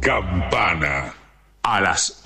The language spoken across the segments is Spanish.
Campana, a las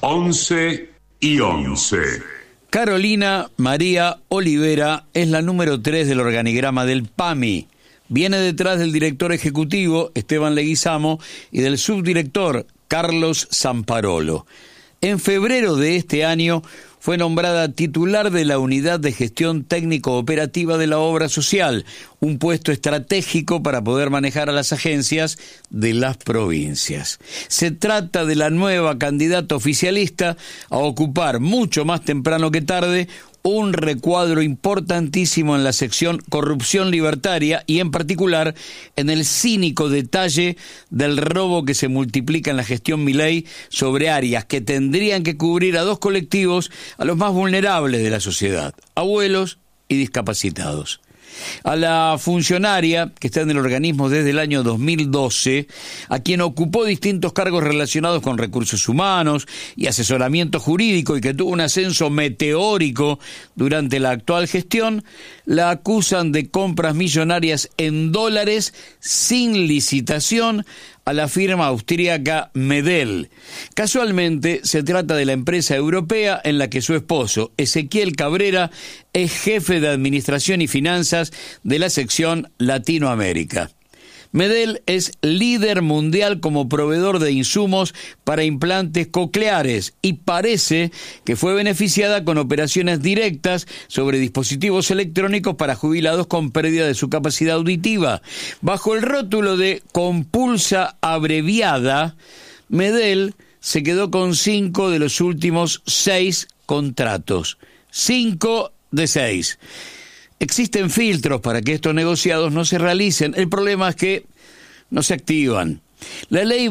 11:11. Carolina María Olivera es la número 3 del organigrama del PAMI. Viene detrás del director ejecutivo, Esteban Leguizamo, y del subdirector, Carlos Zamparolo. En febrero de este año fue nombrada titular de la Unidad de Gestión Técnico-Operativa de la Obra Social, un puesto estratégico para poder manejar a las agencias de las provincias. Se trata de la nueva candidata oficialista a ocupar, mucho más temprano que tarde, un recuadro importantísimo en la sección corrupción libertaria y en particular en el cínico detalle del robo que se multiplica en la gestión Milei sobre áreas que tendrían que cubrir a dos colectivos, a los más vulnerables de la sociedad, abuelos y discapacitados. A la funcionaria, que está en el organismo desde el año 2012, a quien ocupó distintos cargos relacionados con recursos humanos y asesoramiento jurídico y que tuvo un ascenso meteórico durante la actual gestión, la acusan de compras millonarias en dólares sin licitación a la firma austríaca Medel. Casualmente se trata de la empresa europea en la que su esposo, Ezequiel Cabrera, es jefe de administración y finanzas de la sección Latinoamérica. Medel es líder mundial como proveedor de insumos para implantes cocleares y parece que fue beneficiada con operaciones directas sobre dispositivos electrónicos para jubilados con pérdida de su capacidad auditiva. Bajo el rótulo de compulsa abreviada, Medel se quedó con 5 de los últimos 6 contratos. 5 de 6. Existen filtros para que estos negociados no se realicen. El problema es que no se activan. La ley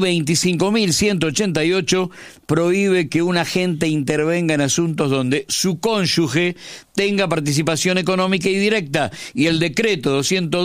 25.188 prohíbe que un agente intervenga en asuntos donde su cónyuge tenga participación económica y directa, y el decreto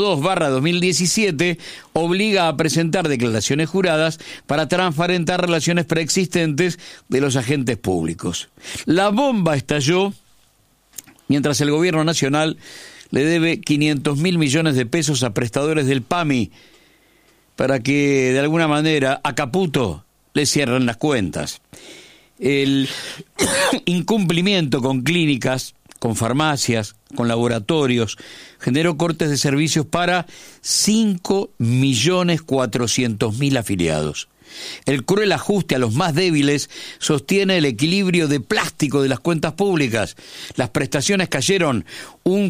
202/2017 obliga a presentar declaraciones juradas para transparentar relaciones preexistentes de los agentes públicos. La bomba estalló mientras el gobierno nacional le debe 500.000 millones de pesos a prestadores del PAMI para que de alguna manera a Caputo le cierren las cuentas. El incumplimiento con clínicas, con farmacias, con laboratorios, generó cortes de servicios para 5.400.000 afiliados. El cruel ajuste a los más débiles sostiene el equilibrio de plástico de las cuentas públicas. Las prestaciones cayeron un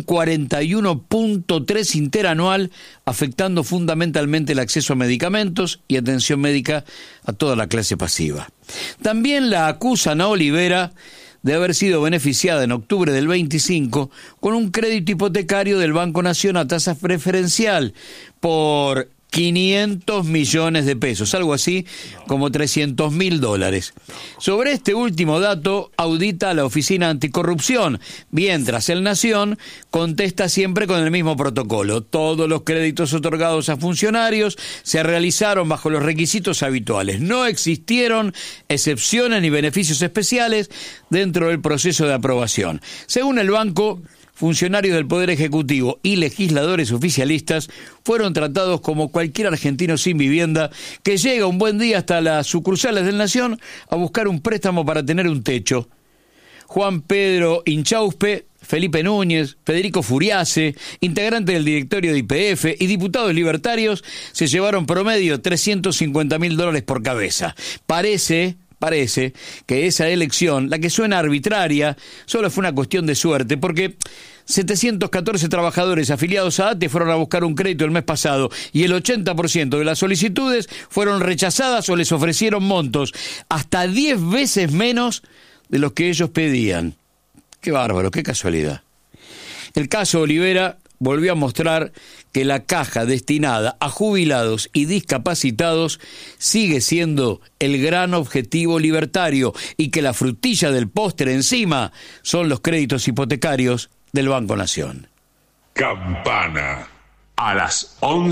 41.3 interanual, afectando fundamentalmente el acceso a medicamentos y atención médica a toda la clase pasiva. También la acusan a Olivera de haber sido beneficiada en octubre del 25 con un crédito hipotecario del Banco Nación a tasa preferencial por 500 millones de pesos, algo así como $300.000. Sobre este último dato audita la Oficina Anticorrupción, mientras el Nación contesta siempre con el mismo protocolo. Todos los créditos otorgados a funcionarios se realizaron bajo los requisitos habituales. No existieron excepciones ni beneficios especiales dentro del proceso de aprobación. Según el banco, funcionarios del Poder Ejecutivo y legisladores oficialistas fueron tratados como cualquier argentino sin vivienda que llega un buen día hasta las sucursales del Nación a buscar un préstamo para tener un techo. Juan Pedro Inchauspe, Felipe Núñez, Federico Furiase, integrantes del directorio de YPF y diputados libertarios se llevaron promedio $350.000 por cabeza. Parece que esa elección, la que suena arbitraria, solo fue una cuestión de suerte, porque 714 trabajadores afiliados a ATE fueron a buscar un crédito el mes pasado y el 80% de las solicitudes fueron rechazadas o les ofrecieron montos hasta 10 veces menos de los que ellos pedían. Qué bárbaro, qué casualidad. El caso Olivera volvió a mostrar que la caja destinada a jubilados y discapacitados sigue siendo el gran objetivo libertario y que la frutilla del postre encima son los créditos hipotecarios del Banco Nación. Campana, a las 11.